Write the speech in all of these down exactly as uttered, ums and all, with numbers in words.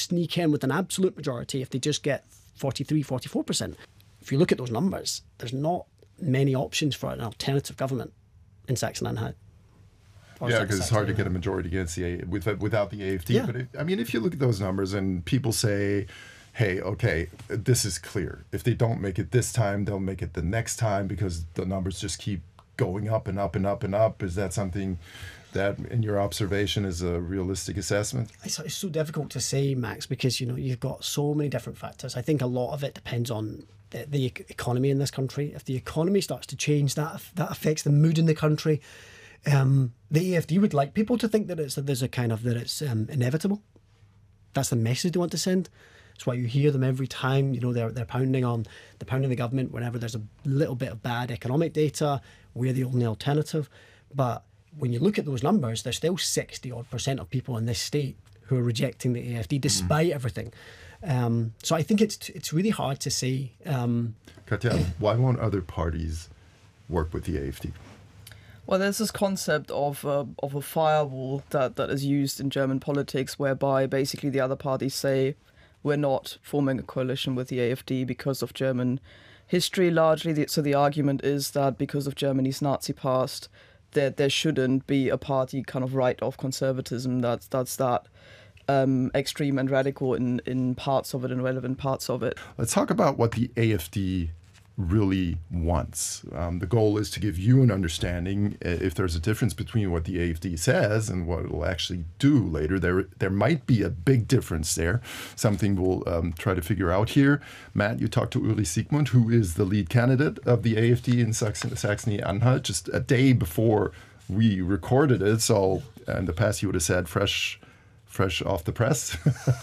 sneak in with an absolute majority if they just get forty-three, forty-four percent. If you look at those numbers, there's not many options for an alternative government in Saxony-Anhalt. Yeah, because it's hard to get a majority against the A with, without the A F D. Yeah. But if, I mean, if you look at those numbers and people say, hey, okay, this is clear. If they don't make it this time, they'll make it the next time because the numbers just keep going up and up and up and up. Is that something that, in your observation, is a realistic assessment? It's, it's so difficult to say, Max, because, you know, you've got so many different factors. I think a lot of it depends on the, the economy in this country. If the economy starts to change, that that affects the mood in the country. Um, the A F D would like people to think that it's that there's a kind of that it's um, inevitable. That's the message they want to send. That's why you hear them every time. You know, they're they're pounding on they're pounding the government whenever there's a little bit of bad economic data. We're the only alternative. But when you look at those numbers, there's still sixty odd percent of people in this state who are rejecting the A F D despite mm. everything. Um, so I think it's it's really hard to say. Um, Katja, why won't other parties work with the A F D? Well, there's this concept of uh, of a firewall that, that is used in German politics, whereby basically the other parties say we're not forming a coalition with the A F D because of German history largely. So the argument is that because of Germany's Nazi past, that there shouldn't be a party kind of right of conservatism that's that's that um, extreme and radical in, in parts of it and relevant parts of it. Let's talk about what the A F D really wants. Um, the goal is to give you an understanding if there's a difference between what the A F D says and what it will actually do later. There there might be a big difference there, something we'll um, try to figure out here. Matt, you talked to Ulrich Siegmund, who is the lead candidate of the A F D in Saxony-Anhalt, just a day before we recorded it. So in the past, you would have said fresh, fresh off the press.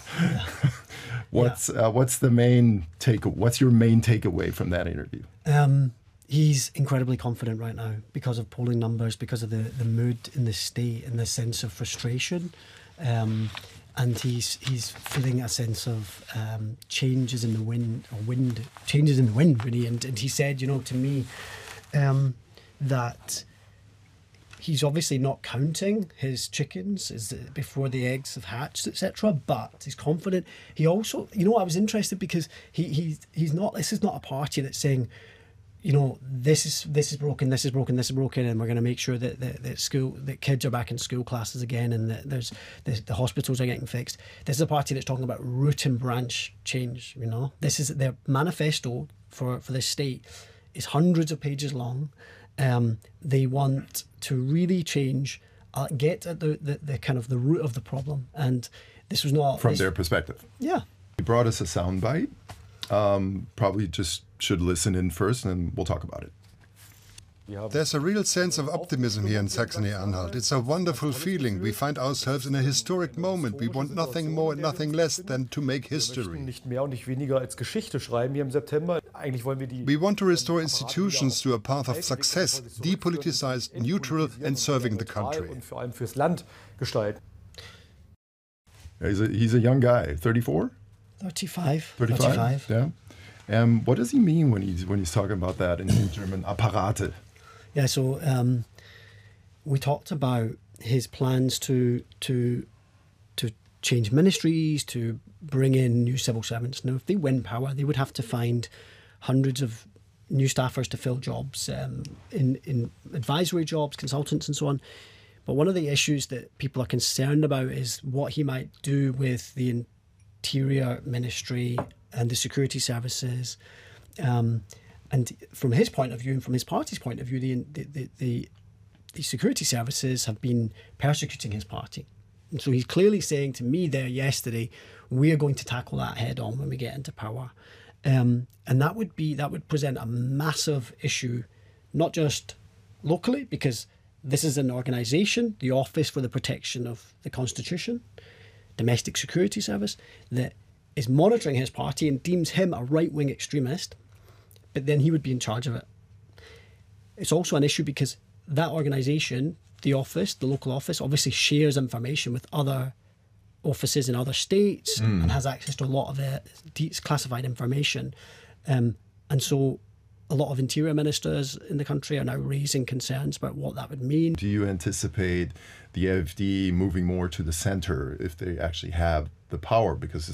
What's yeah. uh, what's the main take? What's your main takeaway from that interview? Um, he's incredibly confident right now because of polling numbers, because of the, the mood in the state and the sense of frustration, um, and he's he's feeling a sense of um, changes in the wind or wind changes in the wind really. And, and he said, you know, to me um, that he's obviously not counting his chickens is before the eggs have hatched, et cetera. But he's confident. He also, you know, I was interested because he he's he's not. This is not a party that's saying, you know, this is this is broken, this is broken, this is broken, and we're going to make sure that that, that school that kids are back in school classes again, and that there's the, the hospitals are getting fixed. This is a party that's talking about root and branch change. You know, this is their manifesto for for this state is hundreds of pages long. Um, they want to really change, uh, get at the, the, the kind of the root of the problem. And this was not... From this, their perspective. Yeah. He brought us a soundbite. Um, probably just should listen in first and then we'll talk about it. There's a real sense of optimism here in Saxony-Anhalt. It's a wonderful feeling. We find ourselves in a historic moment. We want nothing more and nothing less than to make history. We want to restore institutions to a path of success, depoliticized, neutral and serving the country. He's a, he's a young guy, thirty-four? thirty-five. thirty-five, thirty-five. Yeah. Um, what does he mean when he's when he's talking about that in, in German? Apparate. Yeah, so um, we talked about his plans to to to change ministries, to bring in new civil servants. Now, if they win power, they would have to find hundreds of new staffers to fill jobs um, in in advisory jobs, consultants, and so on. But one of the issues that people are concerned about is what he might do with the Interior Ministry and the security services. Um, and from his point of view and from his party's point of view, the, the, the, the security services have been persecuting his party. And so he's clearly saying to me there yesterday, we are going to tackle that head on when we get into power. Um, and that would be that would present a massive issue, not just locally, because this is an organisation, the Office for the Protection of the Constitution, Domestic Security Service, that is monitoring his party and deems him a right-wing extremist, but then he would be in charge of it. It's also an issue because that organisation, the office, the local office, obviously shares information with other offices in other states mm. and has access to a lot of uh, classified information. Um, and so a lot of interior ministers in the country are now raising concerns about what that would mean. Do you anticipate the A F D moving more to the center if they actually have the power? Because